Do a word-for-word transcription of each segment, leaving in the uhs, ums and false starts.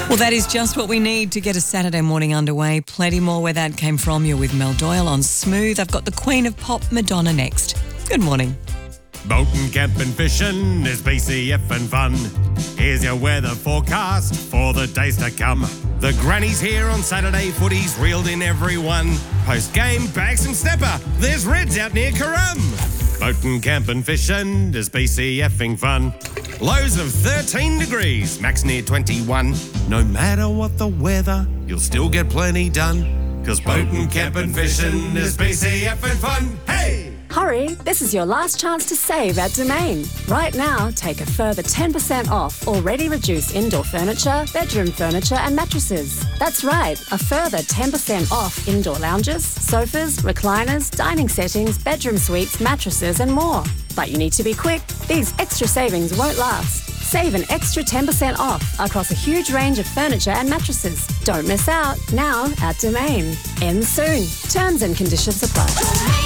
Well, that is just what we need to get a Saturday morning underway. Plenty more where that came from. You're with Mel Doyle on Smooth. I've got the Queen of Pop, Madonna, next. Good morning. Boating, camping, fishing is B C F and fun. Here's your weather forecast for the days to come. The granny's here on Saturday, footy's reeled in everyone. Post-game, bag some snapper, there's Reds out near Currum. Boating, camping, fishing is B C F-ing fun. Lows of thirteen degrees, max near twenty-one. No matter what the weather, you'll still get plenty done. Cause boating, camping, fishing is B C F-ing fun. Hey! Hurry, this is your last chance to save at Domain. Right now, take a further ten percent off already reduced indoor furniture, bedroom furniture and mattresses. That's right, a further ten percent off indoor lounges, sofas, recliners, dining settings, bedroom suites, mattresses and more. But you need to be quick. These extra savings won't last. Save an extra ten percent off across a huge range of furniture and mattresses. Don't miss out, now at Domain. Ends soon. Terms and conditions apply.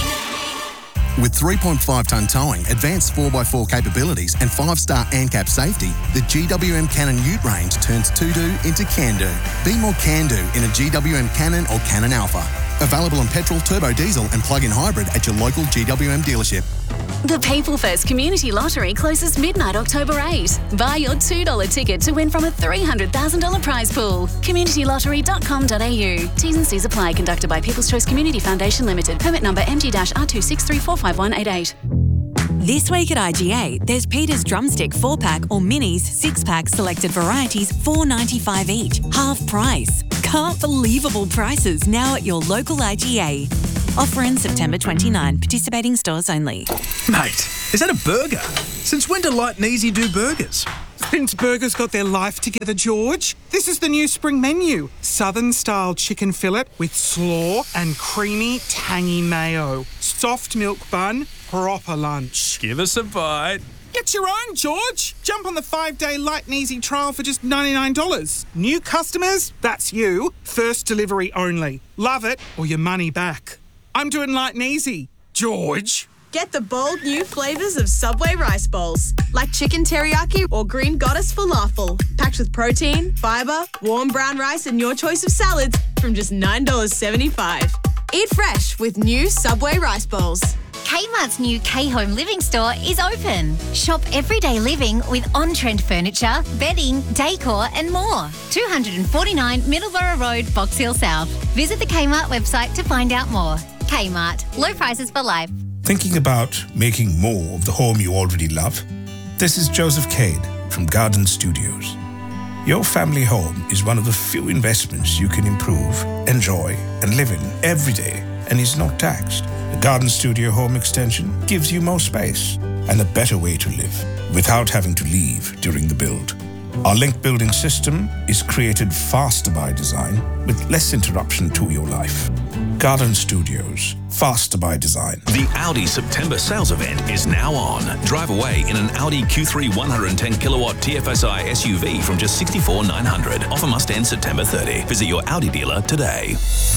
With three point five tonne towing, advanced four by four capabilities and five star ANCAP safety, the G W M Cannon Ute range turns to-do into can-do. Be more can-do in a G W M Cannon or Cannon Alpha. Available in petrol, turbo diesel and plug-in hybrid at your local G W M dealership. The People First Community Lottery closes midnight October eighth. Buy your two dollar ticket to win from a three hundred thousand dollars prize pool. community lottery dot com dot a u. T's and C's apply. Conducted by People's Choice Community Foundation Limited. Permit number M G R two six three four five one eight eight. This week at I G A, there's Peter's Drumstick four pack or Minis six pack selected varieties, four dollars ninety-five each, half price. Can't believable prices now at your local I G A. Offer in September twenty-ninth. Participating stores only. Mate, is that a burger? Since when do Light and Easy do burgers? Since burgers got their life together, George. This is the new spring menu. Southern-style chicken fillet with slaw and creamy, tangy mayo. Soft milk bun, proper lunch. Give us a bite. Get your own, George. Jump on the five-day Light and Easy trial for just ninety-nine dollars. New customers, that's you. First delivery only. Love it or your money back. I'm doing Light and Easy. George. Get the bold new flavours of Subway rice bowls, like chicken teriyaki or green goddess falafel, packed with protein, fibre, warm brown rice and your choice of salads from just nine dollars seventy-five. Eat fresh with new Subway rice bowls. Kmart's new K-Home Living store is open. Shop everyday living with on-trend furniture, bedding, decor and more. two forty-nine Middleborough Road, Box Hill South. Visit the Kmart website to find out more. Kmart. Low prices for life. Thinking about making more of the home you already love? This is Joseph Cade from Garden Studios. Your family home is one of the few investments you can improve, enjoy and live in every day and is not taxed. The Garden Studio Home Extension gives you more space and a better way to live without having to leave during the build. Our link building system is created faster by design with less interruption to your life. Garden Studios, faster by design. The Audi September sales event is now on. Drive away in an Audi Q three one hundred ten kilowatt T F S I S U V from just sixty-four thousand nine hundred dollars. Offer must end September thirtieth. Visit your Audi dealer today.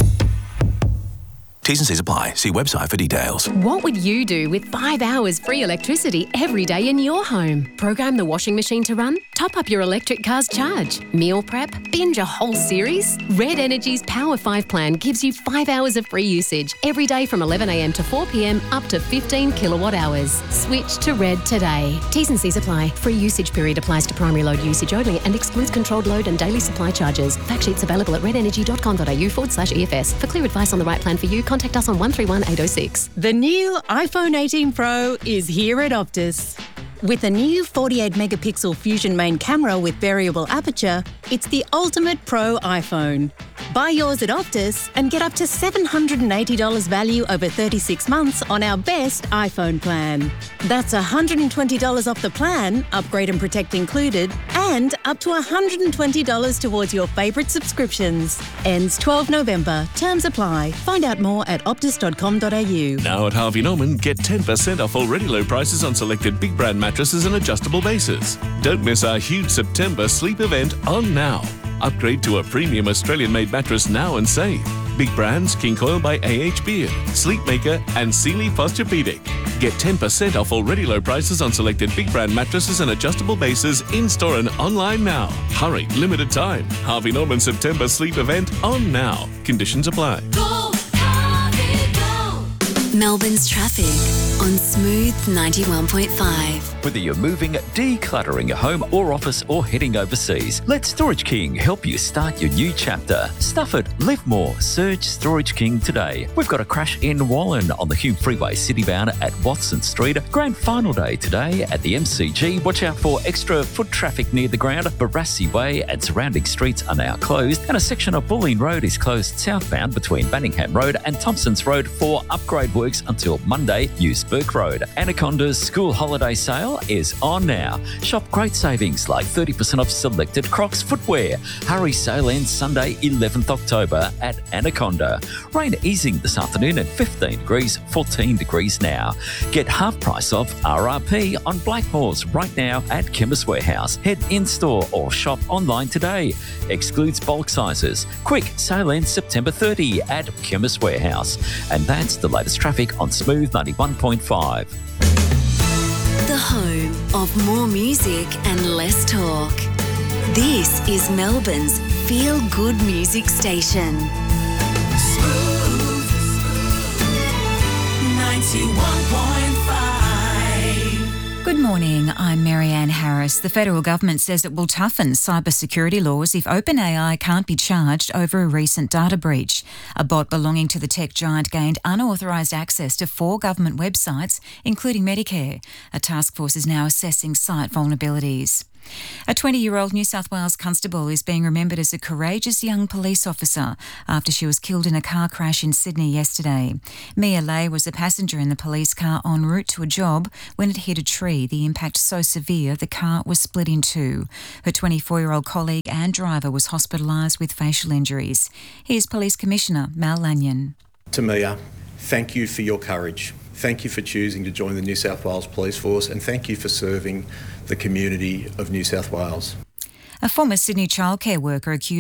T's and C's apply. See website for details. What would you do with five hours free electricity every day in your home? Program the washing machine to run? Top up your electric car's charge? Meal prep? Binge a whole series? Red Energy's Power five plan gives you five hours of free usage every day from eleven a m to four p m up to fifteen kilowatt hours. Switch to Red today. T's and C's apply. Free usage period applies to primary load usage only and excludes controlled load and daily supply charges. Fact sheets available at redenergy.com.au forward slash EFS. For clear advice on the right plan for you, contact us on one three one eight oh six. The new iPhone eighteen Pro is here at Optus. With a new forty-eight megapixel Fusion main camera with variable aperture, it's the ultimate pro iPhone. Buy yours at Optus and get up to seven hundred eighty dollars value over thirty-six months on our best iPhone plan. That's one hundred twenty dollars off the plan, upgrade and protect included, and up to one hundred twenty dollars towards your favourite subscriptions. Ends twelfth November. Terms apply. Find out more at optus dot com dot a u. Now at Harvey Norman, get ten percent off already low prices on selected big brand mattresses and adjustable bases. Don't miss our huge September sleep event on now. Upgrade to a premium Australian-made mattress now and save. Big brands, King Coil by A H Beard, Sleepmaker and Sealy Posturepedic. Get ten percent off already low prices on selected big brand mattresses and adjustable bases in-store and online now. Hurry, limited time. Harvey Norman September sleep event on now. Conditions apply. Go, Harvey, go. Melbourne's traffic on Smooth ninety-one point five. Whether you're moving, decluttering your home or office, or heading overseas, let Storage King help you start your new chapter. Stuff it, live more. Search Storage King today. We've got a crash in Wallen on the Hume Freeway citybound at Watson Street. Grand final day today at the M C G. Watch out for extra foot traffic near the ground. Barassi Way and surrounding streets are now closed, and a section of Bulleen Road is closed southbound between Banningham Road and Thompsons Road for upgrade works until Monday. Use Burke Road. Anaconda's school holiday sale is on now. Shop great savings like thirty percent off selected Crocs footwear. Hurry, sale ends Sunday eleventh October at Anaconda. Rain easing this afternoon at fifteen degrees, fourteen degrees now. Get half price off R R P on Blackmores right now at Chemist Warehouse. Head in-store or shop online today. Excludes bulk sizes. Quick, sale ends September thirtieth at Chemist Warehouse. And that's the latest traffic on Smooth ninety-one point five. The home of more music and less talk. This is Melbourne's feel-good music station. Smooth ninety-one point five. Good morning, I'm Marianne Harris. The federal government says it will toughen cybersecurity laws if OpenAI can't be charged over a recent data breach. A bot belonging to the tech giant gained unauthorised access to four government websites, including Medicare. A task force is now assessing site vulnerabilities. A twenty-year-old New South Wales constable is being remembered as a courageous young police officer after she was killed in a car crash in Sydney yesterday. Mia Lay was a passenger in the police car en route to a job when it hit a tree. The impact so severe the car was split in two. Her twenty-four-year-old colleague and driver was hospitalised with facial injuries. Here's Police Commissioner Mal Lanyon. To Mia, thank you for your courage. Thank you for choosing to join the New South Wales Police Force, and thank you for serving the community of New South Wales. A former Sydney childcare worker accused